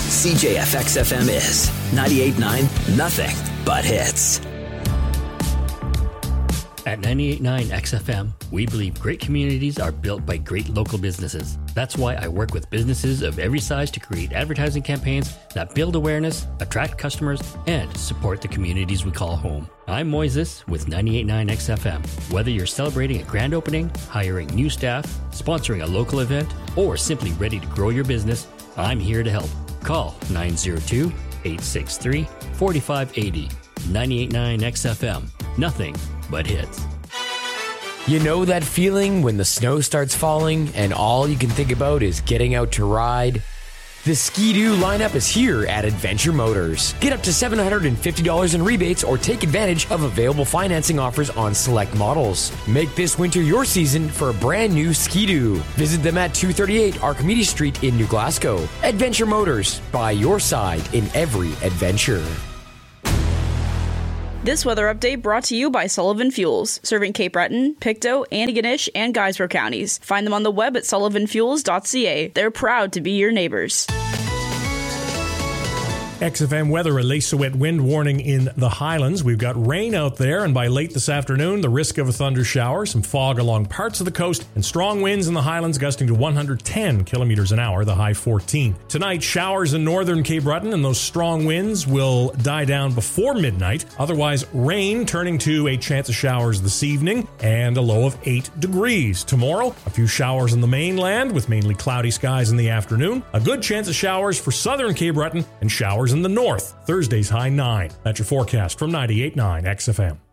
CJFX-FM is 98.9, nothing but hits. At 98.9 XFM, we believe great communities are built by great local businesses. That's why I work with businesses of every size to create advertising campaigns that build awareness, attract customers, and support the communities we call home. I'm Moises with 98.9 XFM. Whether you're celebrating a grand opening, hiring new staff, sponsoring a local event, or simply ready to grow your business, I'm here to help. Call 902-863-4580. 98.9 XFM. Nothing but hits. You know that feeling when the snow starts falling and all you can think about is getting out to ride? The Ski-Doo lineup is here at Adventure Motors. Get up to $750 in rebates or take advantage of available financing offers on select models. Make this winter your season for a brand new Ski-Doo. Visit them at 238 Archimedes Street in New Glasgow. Adventure Motors, by your side in every adventure. This weather update brought to you by Sullivan Fuels, serving Cape Breton, Pictou, Antigonish, and Guysborough counties. Find them on the web at sullivanfuels.ca. They're proud to be your neighbors. XFM weather, a lace wet wind warning in the Highlands. We've got rain out there, and by late this afternoon, the risk of a thunder shower, some fog along parts of the coast, and strong winds in the Highlands gusting to 110 kilometers an hour, the high 14. Tonight, showers in northern Cape Breton, and those strong winds will die down before midnight. Otherwise, rain turning to a chance of showers this evening, and a low of 8 degrees. Tomorrow, a few showers in the mainland, with mainly cloudy skies in the afternoon. A good chance of showers for southern Cape Breton, and showers in the north. Thursday's high 9. That's your forecast from 98.9 XFM.